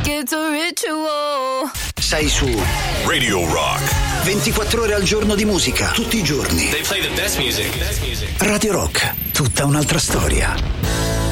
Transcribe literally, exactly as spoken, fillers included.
like it's a ritual. Sei su Radio Rock. ventiquattro ore al giorno di musica, tutti i giorni. They play the best music. Radio Rock, tutta un'altra storia.